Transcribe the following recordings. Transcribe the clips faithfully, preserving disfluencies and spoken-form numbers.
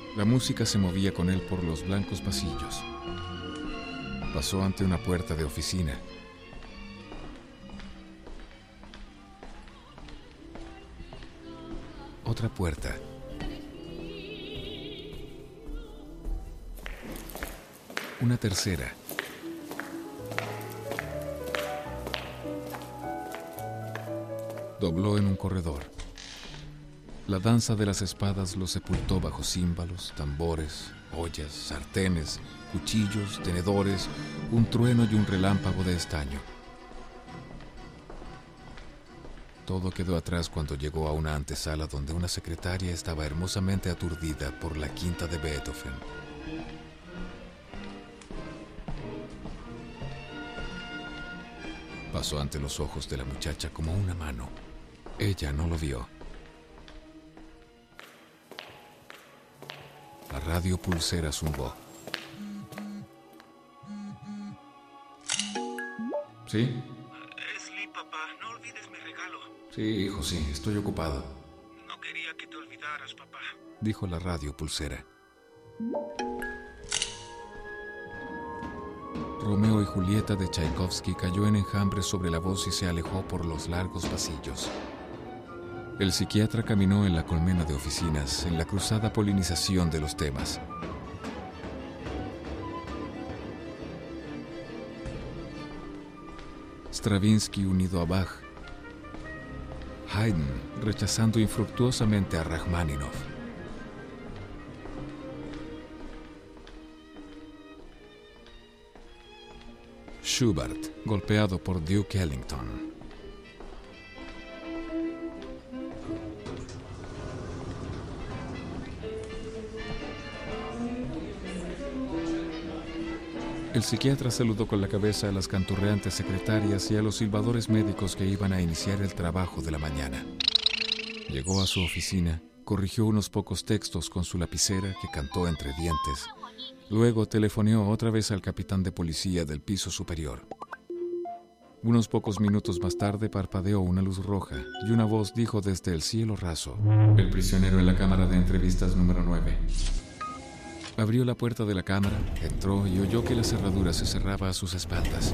La música se movía con él por los blancos pasillos. Pasó ante una puerta de oficina. Otra puerta. Una tercera. Dobló en un corredor. La danza de las espadas lo sepultó bajo címbalos, tambores, ollas, sartenes, cuchillos, tenedores, un trueno y un relámpago de estaño. Todo quedó atrás cuando llegó a una antesala donde una secretaria estaba hermosamente aturdida por la quinta de Beethoven. Pasó ante los ojos de la muchacha como una mano. Ella no lo vio. La radio pulsera zumbó. ¿Sí? Es Lee, papá. No olvides mi regalo. Sí, hijo, sí. Estoy ocupado. No quería que te olvidaras, papá. Dijo la radio pulsera. Romeo y Julieta de Tchaikovsky cayó en enjambre sobre la voz y se alejó por los largos pasillos. El psiquiatra caminó en la colmena de oficinas, en la cruzada polinización de los temas. Stravinsky unido a Bach. Haydn rechazando infructuosamente a Rachmaninoff. Schubert, golpeado por Duke Ellington. El psiquiatra saludó con la cabeza a las canturreantes secretarias y a los silbadores médicos que iban a iniciar el trabajo de la mañana. Llegó a su oficina, corrigió unos pocos textos con su lapicera que cantó entre dientes. Luego telefoneó otra vez al capitán de policía del piso superior. Unos pocos minutos más tarde parpadeó una luz roja y una voz dijo desde el cielo raso: «El prisionero en la cámara de entrevistas número nueve». Abrió la puerta de la cámara, entró y oyó que la cerradura se cerraba a sus espaldas.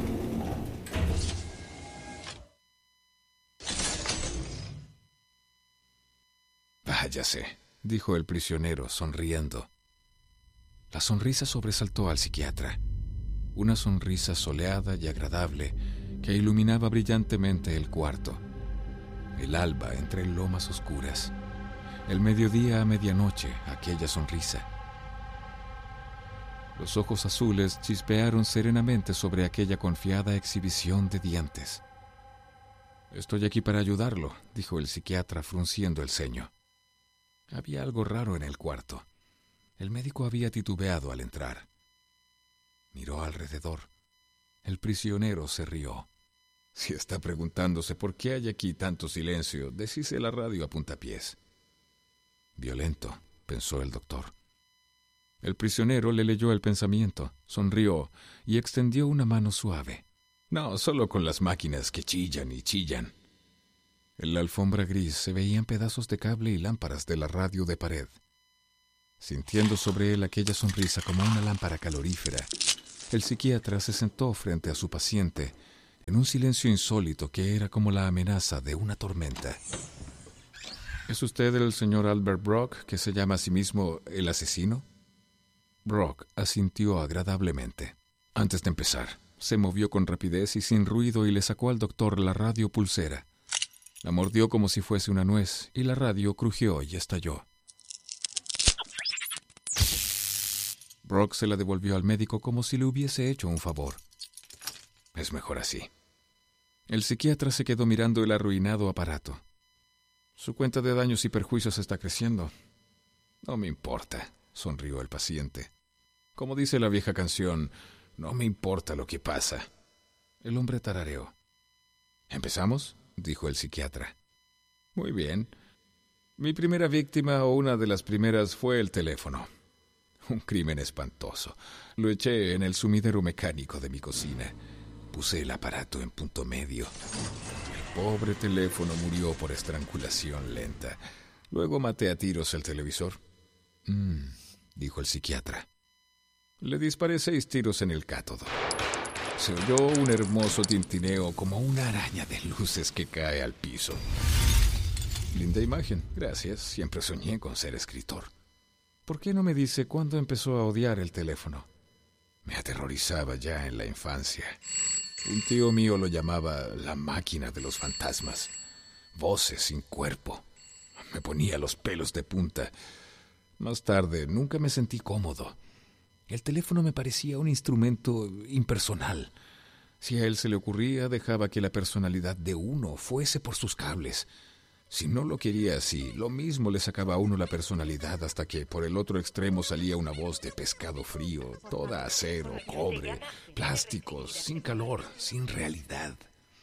«Váyase», dijo el prisionero, sonriendo. La sonrisa sobresaltó al psiquiatra. Una sonrisa soleada y agradable que iluminaba brillantemente el cuarto. El alba entre lomas oscuras. El mediodía a medianoche, aquella sonrisa. Los ojos azules chispearon serenamente sobre aquella confiada exhibición de dientes. «Estoy aquí para ayudarlo», dijo el psiquiatra frunciendo el ceño. Había algo raro en el cuarto. El médico había titubeado al entrar. Miró alrededor. El prisionero se rió. «Si está preguntándose por qué hay aquí tanto silencio, deshice la radio a puntapiés». «Violento», pensó el doctor. El prisionero le leyó el pensamiento, sonrió y extendió una mano suave. «No, solo con las máquinas que chillan y chillan». En la alfombra gris se veían pedazos de cable y lámparas de la radio de pared. Sintiendo sobre él aquella sonrisa como una lámpara calorífera, el psiquiatra se sentó frente a su paciente en un silencio insólito que era como la amenaza de una tormenta. «¿Es usted el señor Albert Brock, que se llama a sí mismo el asesino?» Brock asintió agradablemente. Antes de empezar, se movió con rapidez y sin ruido y le sacó al doctor la radio pulsera. La mordió como si fuese una nuez y la radio crujió y estalló. Brock se la devolvió al médico como si le hubiese hecho un favor. «Es mejor así». El psiquiatra se quedó mirando el arruinado aparato. «Su cuenta de daños y perjuicios está creciendo». «No me importa», sonrió el paciente. «Como dice la vieja canción, no me importa lo que pasa». El hombre tarareó. «¿Empezamos?», dijo el psiquiatra. «Muy bien. Mi primera víctima, o una de las primeras, fue el teléfono. Un crimen espantoso. Lo eché en el sumidero mecánico de mi cocina. Puse el aparato en punto medio. El pobre teléfono murió por estrangulación lenta. Luego maté a tiros el televisor. Mm, dijo el psiquiatra. Le disparé seis tiros en el cátodo. Se oyó un hermoso tintineo como una araña de luces que cae al piso. Linda imagen, gracias. Siempre soñé con ser escritor. ¿Por qué no me dice cuándo empezó a odiar el teléfono? Me aterrorizaba ya en la infancia. Un tío mío lo llamaba la máquina de los fantasmas. Voces sin cuerpo. Me ponía los pelos de punta. Más tarde, nunca me sentí cómodo. El teléfono me parecía un instrumento impersonal. Si a él se le ocurría, dejaba que la personalidad de uno fuese por sus cables. Si no lo quería así, lo mismo le sacaba a uno la personalidad hasta que por el otro extremo salía una voz de pescado frío, toda acero, cobre, plásticos, sin calor, sin realidad.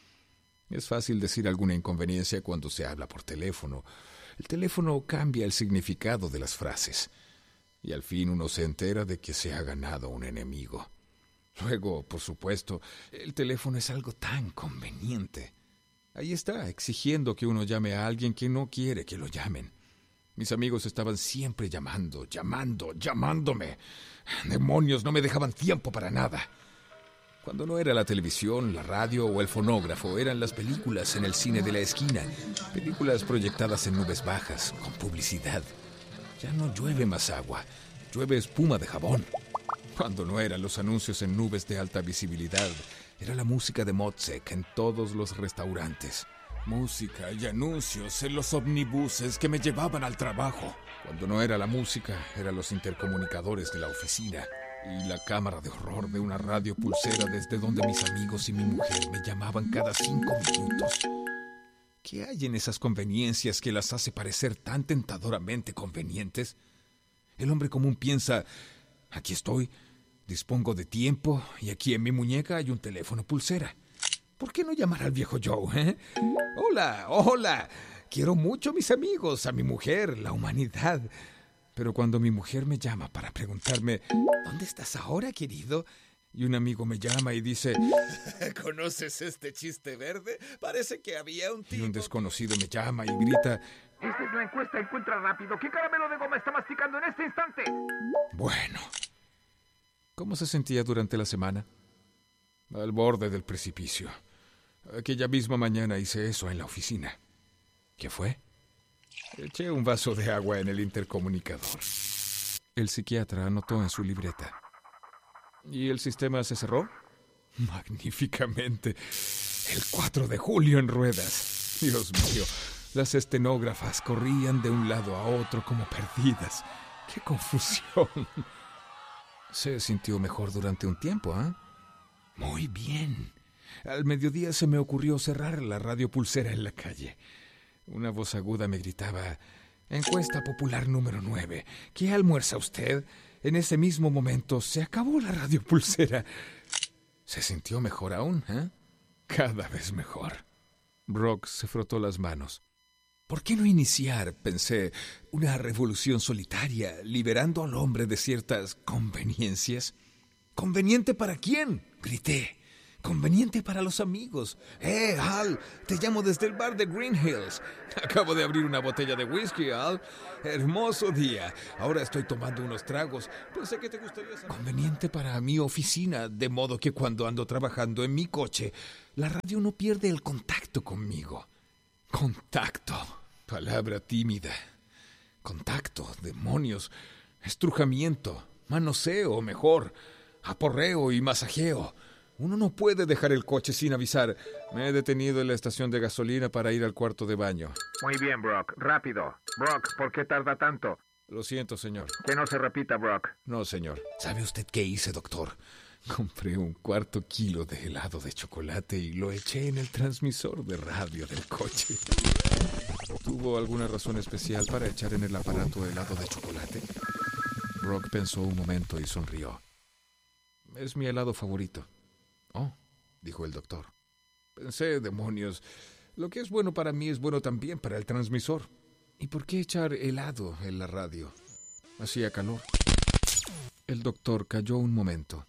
Es fácil decir alguna inconveniencia cuando se habla por teléfono. El teléfono cambia el significado de las frases. Y al fin uno se entera de que se ha ganado un enemigo. Luego, por supuesto, el teléfono es algo tan conveniente. Ahí está, exigiendo que uno llame a alguien que no quiere que lo llamen. Mis amigos estaban siempre llamando, llamando, llamándome. Demonios, no me dejaban tiempo para nada. Cuando no era la televisión, la radio o el fonógrafo, eran las películas en el cine de la esquina. Películas proyectadas en nubes bajas, con publicidad. Ya no llueve más agua, llueve espuma de jabón. Cuando no eran los anuncios en nubes de alta visibilidad, era la música de Mozart en todos los restaurantes. Música y anuncios en los omnibuses que me llevaban al trabajo. Cuando no era la música, eran los intercomunicadores de la oficina y la cámara de horror de una radio pulsera desde donde mis amigos y mi mujer me llamaban cada cinco minutos. ¿Qué hay en esas conveniencias que las hace parecer tan tentadoramente convenientes? El hombre común piensa, aquí estoy, dispongo de tiempo y aquí en mi muñeca hay un teléfono pulsera. ¿Por qué no llamar al viejo Joe, eh? Hola, hola. Quiero mucho a mis amigos, a mi mujer, la humanidad. Pero cuando mi mujer me llama para preguntarme, ¿dónde estás ahora, querido? Y un amigo me llama y dice, ¿conoces este chiste verde? Parece que había un tipo... Y un desconocido me llama y grita, esta es la encuesta Encuentra Rápido. ¿Qué caramelo de goma está masticando en este instante? Bueno, ¿cómo se sentía durante la semana? Al borde del precipicio. Aquella misma mañana hice eso en la oficina. ¿Qué fue? Eché un vaso de agua en el intercomunicador. El psiquiatra anotó en su libreta. ¿Y el sistema se cerró? Magníficamente. El cuatro de julio en ruedas. Dios mío, las estenógrafas corrían de un lado a otro como perdidas. ¡Qué confusión! Se sintió mejor durante un tiempo, ¿eh? Muy bien. Al mediodía se me ocurrió cerrar la radio pulsera en la calle. Una voz aguda me gritaba, encuesta popular número nueve. ¿Qué almuerza usted? En ese mismo momento se acabó la radio pulsera. Se sintió mejor aún, ¿eh? Cada vez mejor. Brock se frotó las manos. ¿Por qué no iniciar, pensé, una revolución solitaria, liberando al hombre de ciertas conveniencias? ¿Conveniente para quién? Grité. Conveniente para los amigos. ¡Eh, Al! Te llamo desde el bar de Green Hills. Acabo de abrir una botella de whisky, Al. Hermoso día. Ahora estoy tomando unos tragos. Pensé que te gustaría saber. Conveniente para mi oficina, de modo que cuando ando trabajando en mi coche, la radio no pierde el contacto conmigo. Contacto. Palabra tímida. Contacto, demonios. Estrujamiento, manoseo, mejor. Aporreo y masajeo. Uno no puede dejar el coche sin avisar. Me he detenido en la estación de gasolina para ir al cuarto de baño. Muy bien, Brock. Rápido. Brock, ¿por qué tarda tanto? Lo siento, señor. Que no se repita, Brock. No, señor. ¿Sabe usted qué hice, doctor? Compré un cuarto kilo de helado de chocolate y lo eché en el transmisor de radio del coche. ¿Tuvo alguna razón especial para echar en el aparato helado de chocolate? Brock pensó un momento y sonrió. Es mi helado favorito. Oh, dijo el doctor. Pensé, demonios, lo que es bueno para mí es bueno también para el transmisor. ¿Y por qué echar helado en la radio? Hacía calor. El doctor calló un momento.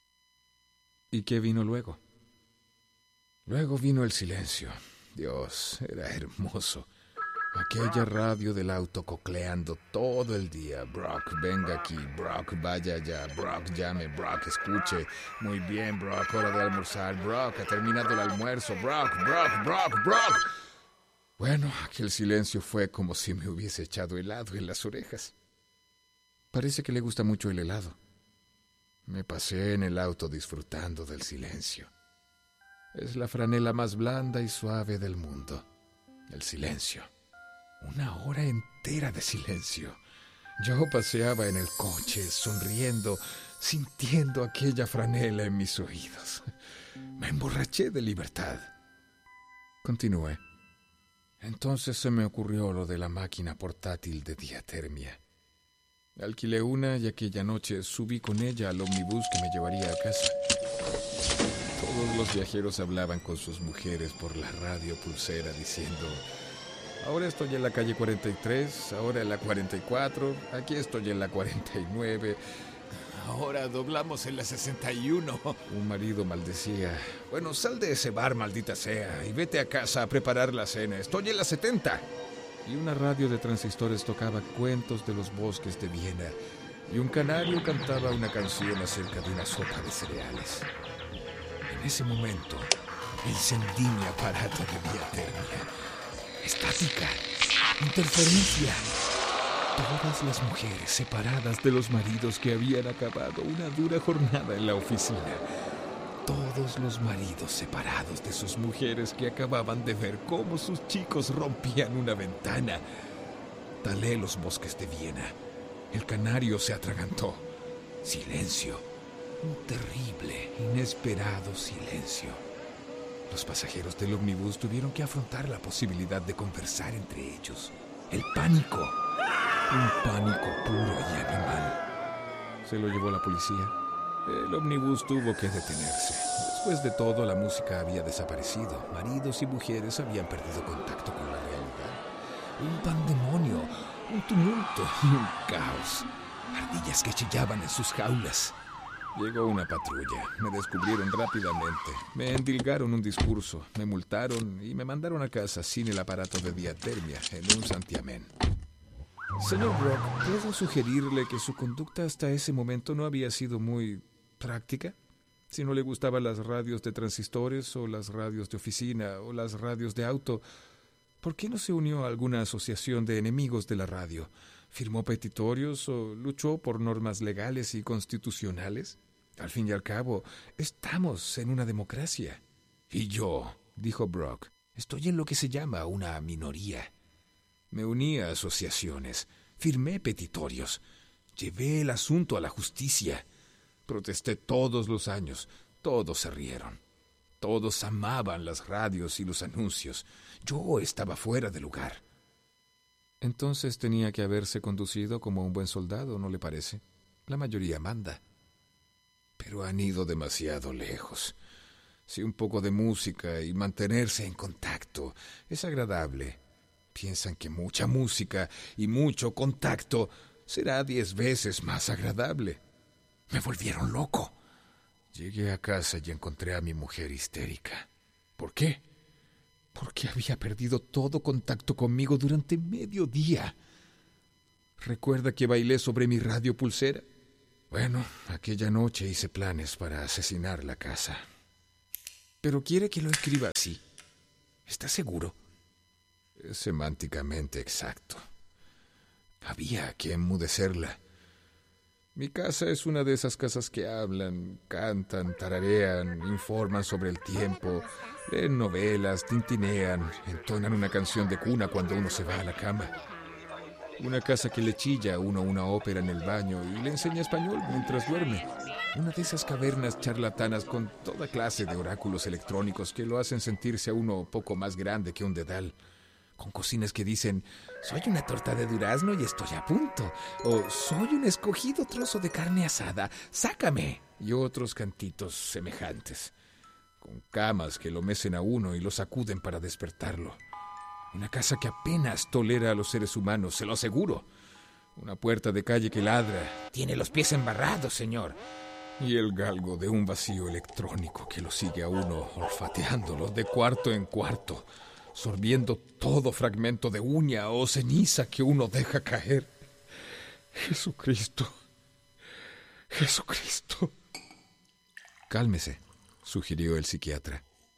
¿Y qué vino luego? Luego vino el silencio. Dios, era hermoso. Aquella radio del auto cocleando todo el día. Brock, venga aquí. Brock, vaya allá. Brock, llame. Brock, escuche. Muy bien, Brock, hora de almorzar. Brock, ha terminado el almuerzo. Brock, Brock, Brock, Brock. Bueno, aquel silencio fue como si me hubiese echado helado en las orejas. Parece que le gusta mucho el helado. Me pasé en el auto disfrutando del silencio. Es la franela más blanda y suave del mundo. El silencio. Una hora entera de silencio. Yo paseaba en el coche, sonriendo, sintiendo aquella franela en mis oídos. Me emborraché de libertad. Continué. Entonces se me ocurrió lo de la máquina portátil de diatermia. Alquilé una y aquella noche subí con ella al ómnibus que me llevaría a casa. Todos los viajeros hablaban con sus mujeres por la radio pulsera diciendo: ahora estoy en la calle cuarenta y tres, ahora en la cuarenta y cuatro, aquí estoy en la cuarenta y nueve, ahora doblamos en la sesenta y uno. Un marido maldecía: bueno, sal de ese bar, maldita sea, y vete a casa a preparar la cena, estoy en la setenta. Y una radio de transistores tocaba cuentos de los bosques de Viena, y un canario cantaba una canción acerca de una sopa de cereales. En ese momento, encendí mi aparato de diatermia. Estática, interferencia. Todas las mujeres separadas de los maridos que habían acabado una dura jornada en la oficina. Todos los maridos separados de sus mujeres que acababan de ver cómo sus chicos rompían una ventana. Talé los bosques de Viena. El canario se atragantó. Silencio. Un terrible, inesperado silencio. Los pasajeros del ómnibus tuvieron que afrontar la posibilidad de conversar entre ellos. El pánico. Un pánico puro y animal. Se lo llevó la policía. El ómnibus tuvo que detenerse. Después de todo, la música había desaparecido. Maridos y mujeres habían perdido contacto con la realidad. Un pandemonio, un tumulto y un caos. Ardillas que chillaban en sus jaulas. Llegó una patrulla, me descubrieron rápidamente, me endilgaron un discurso, me multaron y me mandaron a casa sin el aparato de diatermia en un santiamén. Señor Brock, ¿puedo sugerirle que su conducta hasta ese momento no había sido muy práctica? Si no le gustaban las radios de transistores o las radios de oficina o las radios de auto, ¿por qué no se unió a alguna asociación de enemigos de la radio? ¿Firmó petitorios o luchó por normas legales y constitucionales? Al fin y al cabo, estamos en una democracia. Y yo, dijo Brock, estoy en lo que se llama una minoría. Me uní a asociaciones, firmé petitorios, llevé el asunto a la justicia. Protesté todos los años, todos se rieron. Todos amaban las radios y los anuncios. Yo estaba fuera de lugar. Entonces tenía que haberse conducido como un buen soldado, ¿no le parece? La mayoría manda. Pero han ido demasiado lejos. Si un poco de música y mantenerse en contacto es agradable, piensan que mucha música y mucho contacto será diez veces más agradable. Me volvieron loco. Llegué a casa y encontré a mi mujer histérica. ¿Por qué? Porque había perdido todo contacto conmigo durante medio día. ¿Recuerda que bailé sobre mi radio pulsera? Bueno, aquella noche hice planes para asesinar la casa. ¿Pero quiere que lo escriba así? ¿Está seguro? Es semánticamente exacto. Había que enmudecerla. Mi casa es una de esas casas que hablan, cantan, tararean, informan sobre el tiempo, leen novelas, tintinean, entonan una canción de cuna cuando uno se va a la cama. Una casa que le chilla a uno una ópera en el baño y le enseña español mientras duerme. Una de esas cavernas charlatanas con toda clase de oráculos electrónicos que lo hacen sentirse a uno poco más grande que un dedal. Con cocinas que dicen, soy una torta de durazno y estoy a punto. O soy un escogido trozo de carne asada, sácame. Y otros cantitos semejantes. Con camas que lo mecen a uno y lo sacuden para despertarlo. Una casa que apenas tolera a los seres humanos, se lo aseguro. Una puerta de calle que ladra. Tiene los pies embarrados, señor. Y el galgo de un vacío electrónico que lo sigue a uno olfateándolo de cuarto en cuarto. sorbiendo todo fragmento de uña o ceniza que uno deja caer. Jesucristo, Jesucristo. Cálmese, sugirió el psiquiatra.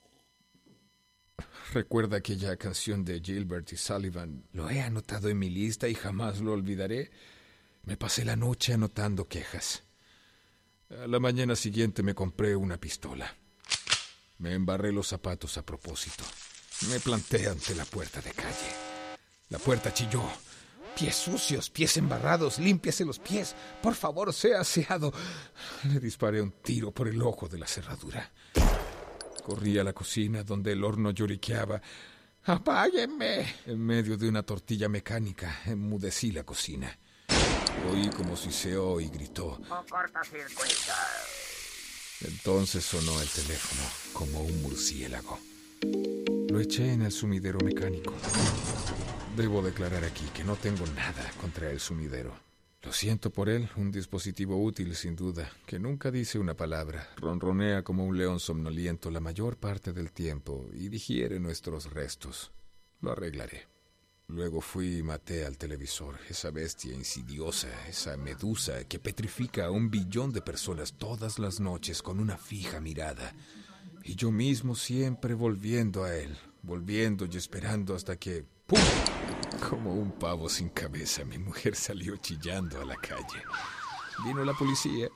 ¿Recuerda aquella canción de Gilbert y Sullivan? Lo he anotado en mi lista y jamás lo olvidaré. Me pasé la noche anotando quejas. A la mañana siguiente me compré una pistola. Me embarré los zapatos a propósito. Me planté ante la puerta de calle. La puerta chilló. Pies sucios, pies embarrados, límpiase los pies. Por favor, sea aseado. Le disparé un tiro por el ojo de la cerradura. Corrí a la cocina donde el horno lloriqueaba. ¡Apáguenme! En medio de una tortilla mecánica, enmudecí la cocina. Oí como siseó y gritó. ¡Un cortocircuito! Entonces sonó el teléfono como un murciélago. Lo eché en el sumidero mecánico. Debo declarar aquí que no tengo nada contra el sumidero. Lo siento por él, un dispositivo útil sin duda, que nunca dice una palabra, ronronea como un león somnoliento la mayor parte del tiempo y digiere nuestros restos. Lo arreglaré. Luego fui y maté al televisor, esa bestia insidiosa, esa medusa que petrifica a un billón de personas todas las noches con una fija mirada. Y yo mismo siempre volviendo a él, volviendo y esperando hasta que ¡pum! Como un pavo sin cabeza, mi mujer salió chillando a la calle. Vino la policía.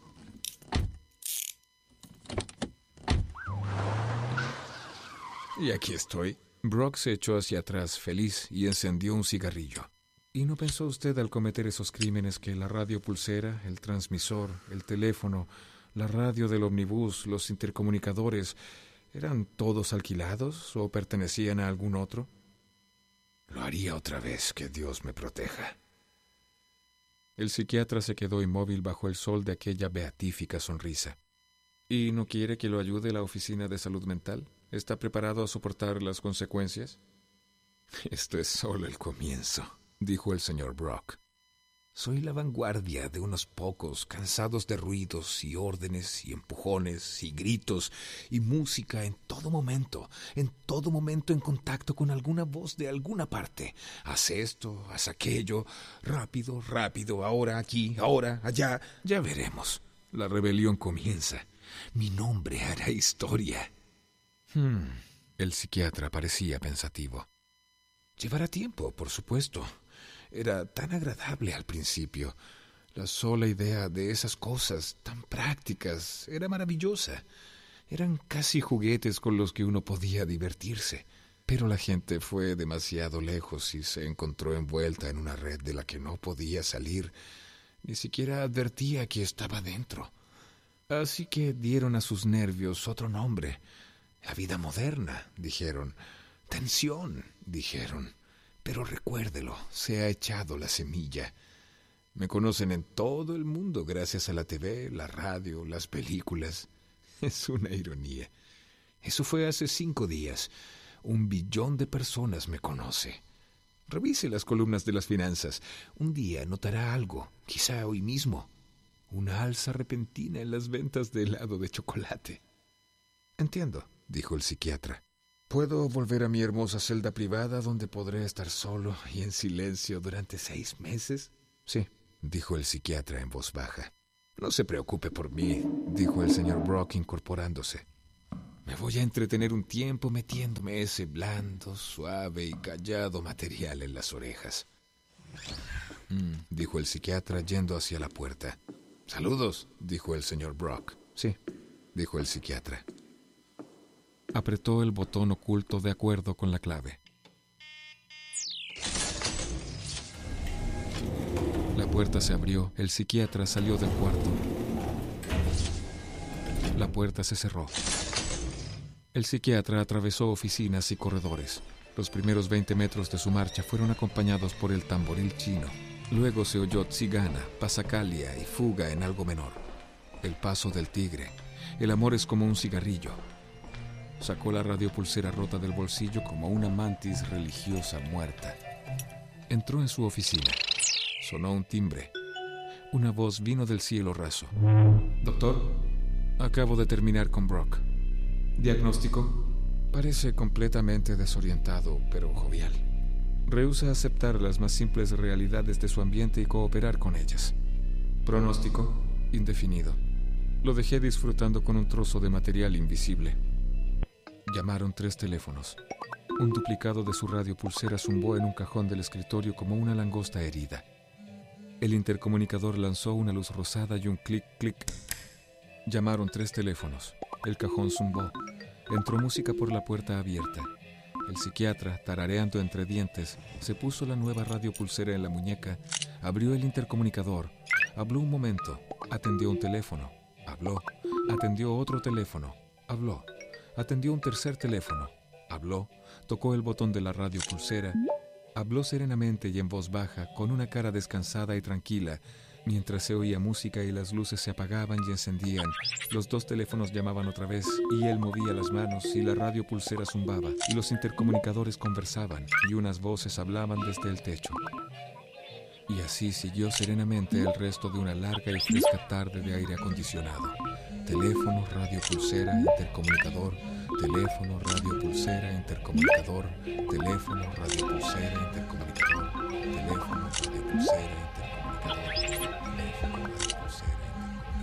Y aquí estoy. Brock se echó hacia atrás, feliz, y encendió un cigarrillo. ¿Y no pensó usted al cometer esos crímenes que la radio pulsera, el transmisor, el teléfono, la radio del omnibus, los intercomunicadores, eran todos alquilados o pertenecían a algún otro? Lo haría otra vez, que Dios me proteja. El psiquiatra se quedó inmóvil bajo el sol de aquella beatífica sonrisa. ¿Y no quiere que lo ayude la oficina de salud mental? ¿Está preparado a soportar las consecuencias? Esto es solo el comienzo, dijo el señor Brock. Soy la vanguardia de unos pocos cansados de ruidos y órdenes y empujones y gritos y música en todo momento, en todo momento en contacto con alguna voz de alguna parte. Haz esto, haz aquello, rápido, rápido, ahora aquí, ahora allá, ya veremos. La rebelión comienza. Mi nombre hará historia. Hmm. El psiquiatra parecía pensativo. Llevará tiempo, por supuesto. Era tan agradable al principio. La sola idea de esas cosas tan prácticas era maravillosa. Eran casi juguetes con los que uno podía divertirse. Pero la gente fue demasiado lejos y se encontró envuelta en una red de la que no podía salir. Ni siquiera advertía que estaba dentro. Así que dieron a sus nervios otro nombre. La vida moderna, dijeron. Tensión, dijeron. Pero recuérdelo, se ha echado la semilla. Me conocen en todo el mundo gracias a la T V, la radio, las películas. Es una ironía. Eso fue hace cinco días. Un billón de personas me conoce. Revise las columnas de las finanzas. Un día notará algo, quizá hoy mismo. Una alza repentina en las ventas de helado de chocolate. Entiendo, dijo el psiquiatra. ¿Puedo volver a mi hermosa celda privada donde podré estar solo y en silencio durante seis meses? Sí, dijo el psiquiatra en voz baja. No se preocupe por mí, dijo el señor Brock incorporándose. Me voy a entretener un tiempo metiéndome ese blando, suave y callado material en las orejas. Mm, dijo el psiquiatra yendo hacia la puerta. Saludos, dijo el señor Brock. Sí, dijo el psiquiatra. Apretó el botón oculto de acuerdo con la clave. La puerta se abrió, el psiquiatra salió del cuarto. La puerta se cerró. El psiquiatra atravesó oficinas y corredores. Los primeros veinte metros de su marcha fueron acompañados por el tamboril chino. Luego se oyó tzigana, pasacalia y fuga en algo menor. El paso del tigre. El amor es como un cigarrillo. Sacó la radiopulsera rota del bolsillo como una mantis religiosa muerta. Entró en su oficina. Sonó un timbre. Una voz vino del cielo raso. «Doctor, acabo de terminar con Brock. ¿Diagnóstico?» Parece completamente desorientado, pero jovial. Rehúsa aceptar las más simples realidades de su ambiente y cooperar con ellas. Pronóstico: indefinido. Lo dejé disfrutando con un trozo de material invisible. Llamaron tres teléfonos. Un duplicado de su radio pulsera zumbó en un cajón del escritorio como una langosta herida. El intercomunicador lanzó una luz rosada y un clic, clic. Llamaron tres teléfonos. El cajón zumbó. Entró música por la puerta abierta. El psiquiatra, tarareando entre dientes, se puso la nueva radio pulsera en la muñeca, abrió el intercomunicador, habló un momento, atendió un teléfono, habló, atendió otro teléfono, habló, atendió un tercer teléfono, habló, tocó el botón de la radio pulsera, habló serenamente y en voz baja, con una cara descansada y tranquila, mientras se oía música y las luces se apagaban y encendían. Los dos teléfonos llamaban otra vez y él movía las manos y la radio pulsera zumbaba y los intercomunicadores conversaban y unas voces hablaban desde el techo. Y así siguió serenamente el resto de una larga y fresca tarde de aire acondicionado. Teléfono, radio pulsera, intercomunicador, teléfono, radio pulsera, intercomunicador, teléfono, radio pulsera, intercomunicador, teléfono, radio pulsera, intercomunicador, teléfono, radio pulsera.